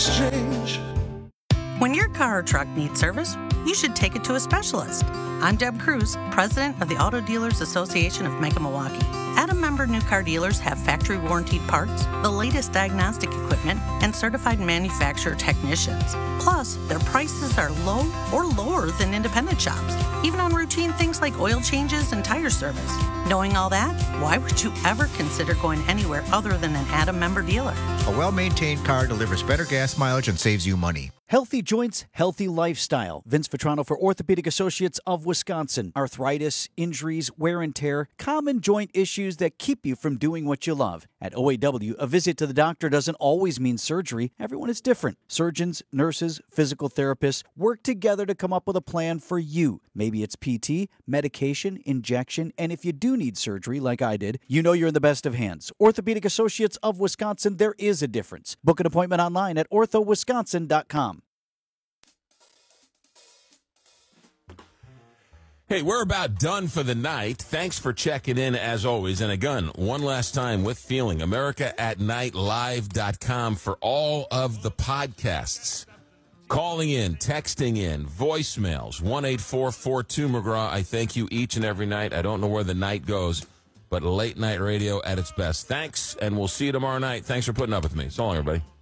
Exchange. When your car or truck needs service, you should take it to a specialist. I'm Deb Cruz, president of the Auto Dealers Association of Mecca, Milwaukee. Adam member new car dealers have factory warranted parts, the latest diagnostic equipment, and certified manufacturer technicians. Plus, their prices are low or lower than independent shops, even on routine things like oil changes and tire service. Knowing all that, why would you ever consider going anywhere other than an Adam member dealer? A well-maintained car delivers better gas mileage and saves you money. Healthy joints, healthy lifestyle. Vince Vitrano for Orthopedic Associates of Wisconsin. Arthritis, injuries, wear and tear, common joint issues that keep you from doing what you love. At OAW, a visit to the doctor doesn't always mean surgery. Everyone is different. Surgeons, nurses, physical therapists work together to come up with a plan for you. Maybe it's PT, medication, injection, and if you do need surgery, like I did, you know you're in the best of hands. Orthopedic Associates of Wisconsin, there is a difference. Book an appointment online at orthowisconsin.com. Hey, we're about done for the night. Thanks for checking in, as always. And again, one last time with feeling, AmericaAtNightLive.com for all of the podcasts. Calling in, texting in, voicemails, 1-844-2-McGraw. I thank you each and every night. I don't know where the night goes, but late night radio at its best. Thanks, and we'll see you tomorrow night. Thanks for putting up with me. So long, everybody.